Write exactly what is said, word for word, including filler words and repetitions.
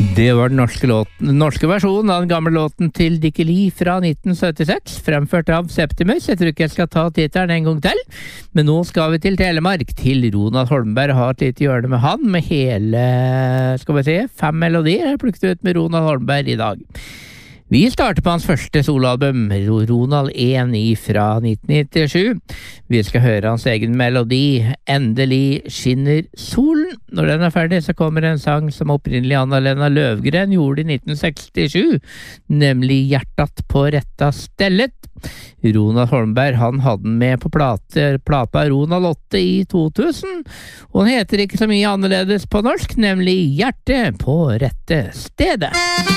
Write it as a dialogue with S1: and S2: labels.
S1: Det var den norske, låten, den norske versjonen av den gamle låten til Dickie Lee fra nitten syttiseks, fremført av Septimus. Jeg tror ikke jeg skal ta tittelen en gang til, men nå skal vi til Telemark, til Ronald Holmberg. Ha et lite hjørne med han, med hele, skal vi se, fem melodier jeg plukket ut med Ronald Holmberg i dag. Vi starter på hans første soloalbum, Ronald én fra nitten nittisju. Vi skal høre hans egen melodi, Endelig skinner solen. Når den er ferdig, så kommer en sang som opprinnelig Anna-Lena Løvgren gjorde i nitten sekstisju, nemlig Hjertat på retta stellet. Ronald Holmberg, han hadde den med på plate, plata Ronald åtte i to tusen, og den heter ikke så mye annerledes på norsk, nemlig Hjerte på rette stedet.